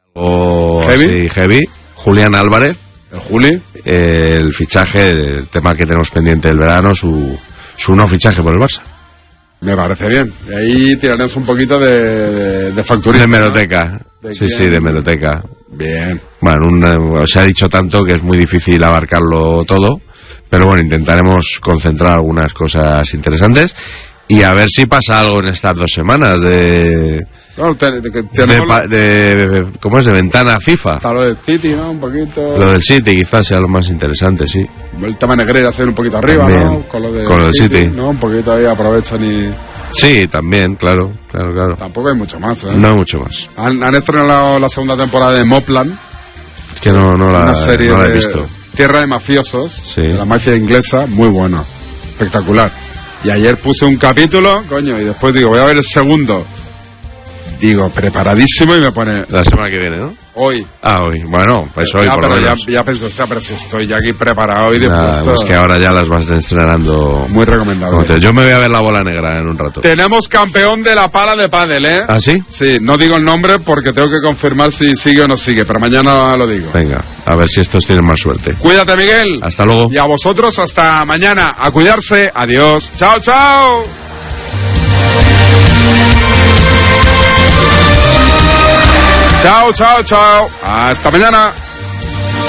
Sí, heavy. Julián Álvarez. El Juli. El fichaje, el tema que tenemos pendiente del verano, su no fichaje por el Barça. Me parece bien. Y ahí tiraremos un poquito de facturita. De hemeroteca. ¿De sí, quién? sí, de hemeroteca. Bien. Bueno, se ha dicho tanto que es muy difícil abarcarlo todo, pero bueno, intentaremos concentrar algunas cosas interesantes y a ver si pasa algo en estas 2 semanas de ¿cómo es? De ventana FIFA. Está lo del City, ¿no? Un poquito. Lo del City quizás sea lo más interesante, sí. El tema Negreira hacer un poquito arriba, también, ¿no? Con lo del City. ¿no? Un poquito ahí aprovechan y... Sí, también, claro. Tampoco hay mucho más, ¿eh? No hay mucho más. Han estrenado la segunda temporada de Mopland. Es que no una serie no la he de visto. Tierra de mafiosos, sí. De la mafia inglesa, muy bueno, espectacular. Y ayer puse un capítulo, coño, y después digo, voy a ver el segundo. Digo, preparadísimo y me pone... La semana que viene, ¿no? Hoy. Hoy. Bueno, pues hoy por lo menos. Ya pensé, hostia, pero si estoy ya aquí preparado y dispuesto... Es que ahora ya las vas estrenando... Muy recomendable. Yo me voy a ver La Bola Negra en un rato. Tenemos campeón de la pala de pádel, ¿eh? ¿Ah, sí? Sí, no digo el nombre porque tengo que confirmar si sigue o no sigue, pero mañana lo digo. Venga, a ver si estos tienen más suerte. Cuídate, Miguel. Hasta luego. Y a vosotros hasta mañana. A cuidarse. Adiós. Chao, chao. Chao, chao, chao. Hasta mañana.